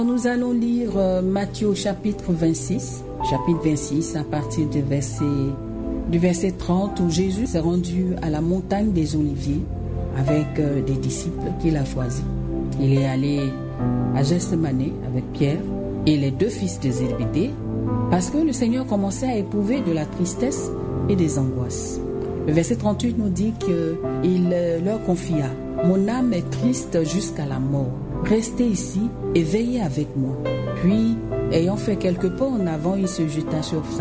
Nous allons lire Matthieu chapitre 26 à partir du verset 30 où Jésus s'est rendu à la montagne des Oliviers avec des disciples qu'il a choisis. Il est allé à Gethsémani avec Pierre et les deux fils de Zébédée parce que le Seigneur commençait à éprouver de la tristesse et des angoisses. Le verset 38 nous dit qu'il leur confia « Mon âme est triste jusqu'à la mort. Restez ici et veillez avec moi. » Puis, ayant fait quelques pas en avant, il se jeta sur sa